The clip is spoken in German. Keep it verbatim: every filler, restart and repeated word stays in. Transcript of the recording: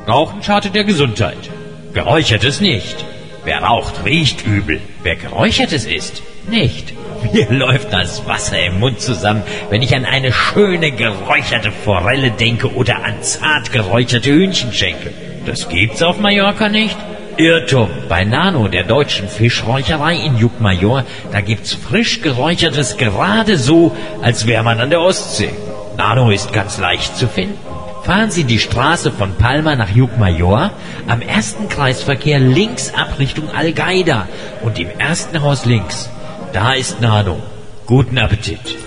Rauchen schadet der Gesundheit. Geräuchertes nicht. Wer raucht, riecht übel. Wer Geräuchertes isst, nicht. Mir läuft das Wasser im Mund zusammen, wenn ich an eine schöne geräucherte Forelle denke oder an zart geräucherte Hühnchenschenkel. Das gibt's auf Mallorca nicht? Irrtum. Bei Nano, der deutschen Fischräucherei in Llucmajor, da gibt's frisch geräuchertes gerade so, als wäre man an der Ostsee. Nano ist ganz leicht zu finden. Fahren Sie die Straße von Palma nach Llucmajor, am ersten Kreisverkehr links ab Richtung Algaida und im ersten Haus links. Da ist Nano. Guten Appetit.